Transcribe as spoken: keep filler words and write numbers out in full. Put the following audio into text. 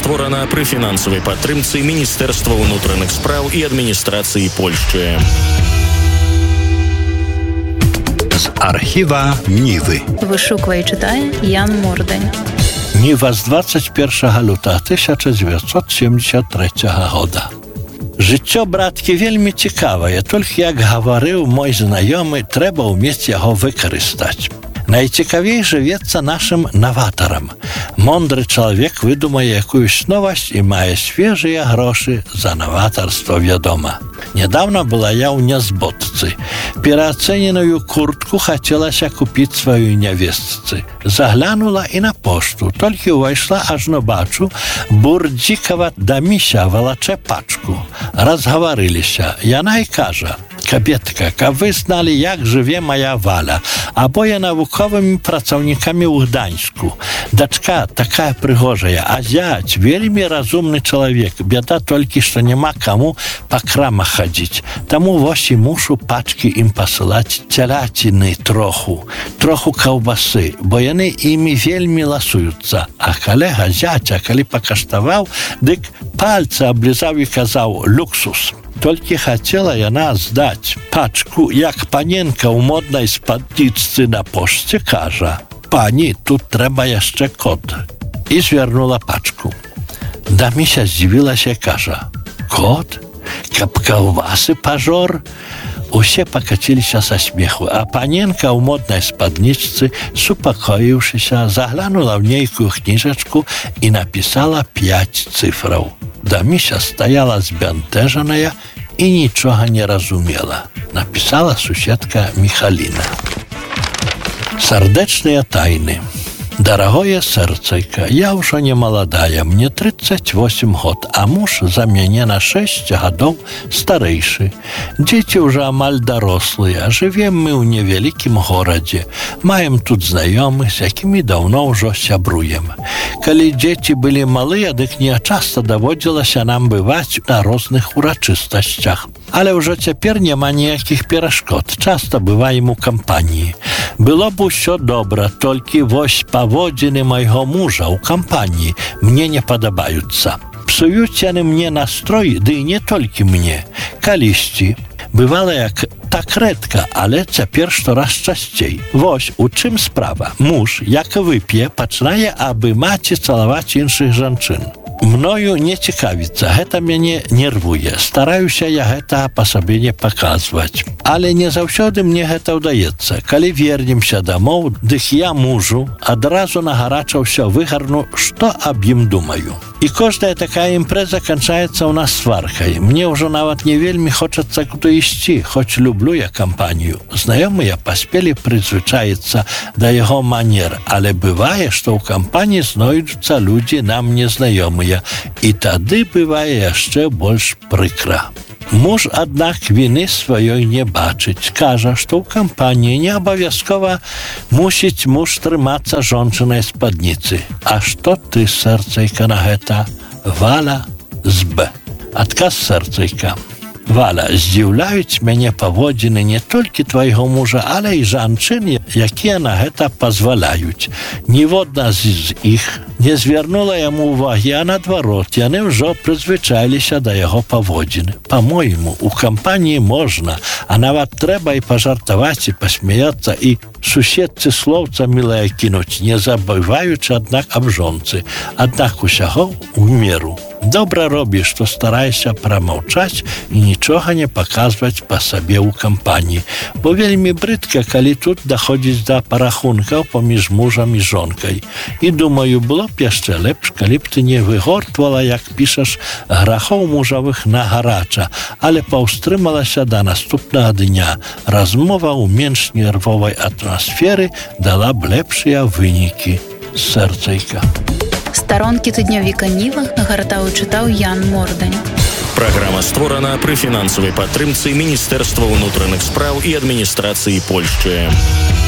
створана пры фінансавай падтрымцы Міністэрства ўнутраных спраў і адміністрацыі Польшчы. З архіва Нівы. Вышуквае і чытае Ян Мордань. Ніва з двадцять першого лютого тысяча девятьсот семьдесят третьего года. Жыццё, браткі, вельмі цікавае, толькі, як гаварыў мой знаёмы, трэба ўмець яго выкарыстаць. Найцікавей жывецца нашым наватарам. Мондры чалавек выдумае якуюсь новасць і мае свежыя грошы за наватарство, вядома. Недавно была я ў нязботцы. Пераацэненую куртку хацелася купіць сваёй нявестцы. Заглянула і на пошту, толькі ўвайшла, ажно бачу, Бурдзікава Даміся валачэ пачку. Разгаварыліся. Яна і кажа: «Кабетка, каб вы зналі, як жыве моя Валя, абое навуковымі працаўнікамі ў Гданьску. Дачка такая прыгожая, а зять вельмі разумны чалавек. Бяда толькі, што няма каму па крамах хадзіць. Таму вось і мушу пачкі ім пасылаць цяляціны троху, троху каўбасы, бо яны імі вельмі ласуюцца. А калега зяця, калі пакаштаваў, дык пальцы аблізаў і казаў: люксус». Толькі хацела яна здаць пачку, як паненка ў моднай спаднічцы на пошце кажа: «Пані, тут трэба яшчэ код». І звярнула пачку. Даміся здзівілася, кажа: «Код? Каб каўбасы пажор?» Усе пакаціліся са смеху, а паненка ў моднай спаднічцы, супакоіўшыся, заглянула ў нейкую кніжачку і напісала пяць цифраў. Даміся стаяла збянтэжаная і нічога не разумела. Напісала суседка Міхаліна. Сардэчныя тайны. Дарагое сэрцайка, я ўжо не маладая, мне тридцать восемь год, а муж за мяне на шесть гадоў старэйшы. Дзеці ўжо амаль дарослыя, жывем мы ў невялікім горадзе. Маем тут знаёмых, з якімі даўно ўжо сябруем. Калі дзеці былі малыя, дык не часта даводзілася нам бываць на розных урачыстасцях. Але ўжо цяпер няма ніякіх перашкод, часта бываем у кампаніі. Было б усё добра, толькі вось паводзіны майго мужа ў кампаніі мне не падабаюцца. Псуюць яны мне настрой, ды і не толькі мне. Калісьці. Бывала як так рэдка, але цяпер штораз часцей. Вось у чым справа. Муж, як вып'е, пачынае абымаць і цалаваць іншых жанчын. Мною не цікавіцца, гэта мяне нервуе. Стараюся я гэта па сабе не паказваць. Але не заўсёды мне гэта ўдаецца. Калі вернемся дамоў, дык я мужу адразу нагарача ўсё выгарну, што аб ім думаю. І кожная такая імпрэза канчаецца ў нас сваркай. Мне ўжо нават не вельмі хочацца куды ісці, хоць люблю я кампанію. Знаёмыя паспелі прызвычаіцца да яго манер, але бывае, што ў кампаніі знойдуцца людзі нам незнаёмыя. І тады бывае яшчэ больш прыкра. Муж, аднак, віны сваёй не бачыць. Кажа, што ў кампаніі не абавязкова мусіць муж трымацца жончынай спадніцы. А што ты, сэрцайка, на гэта? Валя з Б. Адказ сэрцайка. Валя, здзіўляюць мяне паводзіны не толькі твайго мужа, але і жанчын, якія на гэта пазваляюць. Ніводна з іх не звярнула яму ўвагі, а наадварот, яны ўжо прызвычаіліся да яго паводзіны. Па-мойму, у кампаніі можна, а нават трэба і пажартаваць, і пасмяяцца, і суседцы слоўца мілае кінуць, не забываючы, аднак, аб жонцы. Аднак усяго ў меру. Добра робіш, што стараешся прамаўчаць і нічога не паказваць па сабе ў кампаніі, бо вельмі брыдка, калі тут даходзіць да парахункаў паміж мужам і жонкай. І думаю, было б яшчэ лепш, калі б ты не выгортвала, як пішаш, грахоў мужавых на гарача, але паўстрымалася да наступнага дня. Размова ў менш нервовай атмасферы дала б лепшыя вынікі. Сэрцайка. Старонкі тыднёвіка Ніва гартаў і чытаў Ян Мордань. Праграма створана пры фінансавай падтрымцы Міністэрства ўнутраных спраў і адміністрацыі Польшчы.